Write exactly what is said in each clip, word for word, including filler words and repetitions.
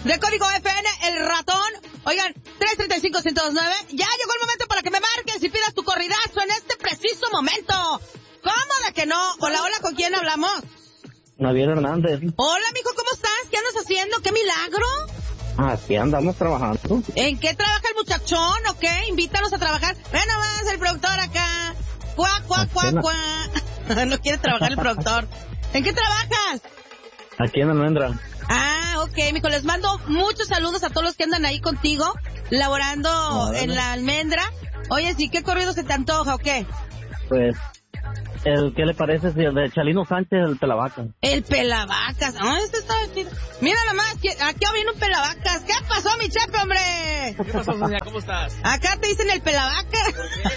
de Código F N, el ratón. Oigan, tres tres cinco, uno cero nueve. Ya llegó el momento para que me marques y pidas tu corridazo en este preciso momento. ¿Cómo de que no? Hola, hola, ¿con quién hablamos? Javier Hernández. Hola, mijo, ¿cómo estás? ¿Qué andas haciendo? ¿Qué milagro? Aquí andamos trabajando. ¿En qué trabaja el muchachón o qué? Invítanos a trabajar. Ve nomás el productor acá. Cuá, cuá, cuá, cuá. No quiere trabajar el productor. ¿En qué trabajas? Aquí en Almendra. Ah, ok, mijo, les mando muchos saludos a todos los que andan ahí contigo, laborando no, en la Almendra. Oye, ¿sí qué corrido se te antoja o qué? Pues, el ¿qué le parece si el de Chalino Sánchez, el Pelavacas? El Pelavacas, ah, este está chido. Mira nomás, aquí viene un Pelavacas. ¿Qué pasó, mi chepe, hombre? ¿Qué pasó, Sonia? ¿Cómo estás? Acá te dicen el Pelavacas.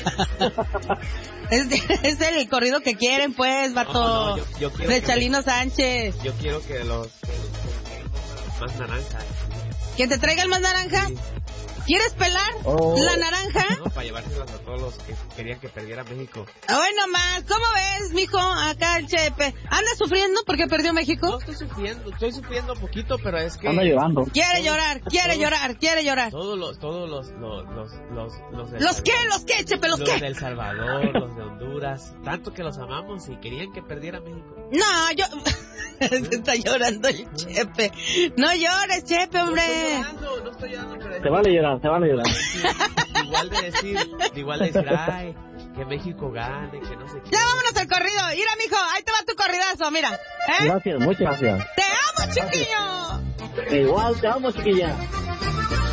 Es, es el corrido que quieren, pues, vato. No, no, yo, yo quiero de Chalino me... Sánchez. Yo quiero que los... Que más naranja. ¿Que te traiga el más naranja? Sí. ¿Quieres pelar oh. la naranja? No, para llevárselas a todos los que querían que perdiera México. Hoy nomás, ¿cómo ves, mijo? Acá el Chepe. ¿Andas sufriendo porque perdió México? No estoy sufriendo, estoy sufriendo un poquito, pero es que... Anda llorando. Quiere todos, llorar, quiere todos, llorar, quiere llorar. Todos los, todos los, los, los, los... ¿Los, ¿Los Salvador, qué? ¿Los qué, Chepe? ¿Los, los qué? Los de El Salvador, los de Honduras, tanto que los amamos y querían que perdiera México. No, yo... Se está llorando el Chepe. No llores, Chepe, hombre. No estoy llorando, no estoy llorando. Pero se vale llorar, se vale llorar. Igual de decir, igual de decir, ay, que México gane, que no sé qué. Ya vámonos al corrido. Mira, mijo, ahí te va tu corridazo, mira. ¿Eh? Gracias, muchas gracias. Te amo, chiquillo. Igual, te amo, chiquilla.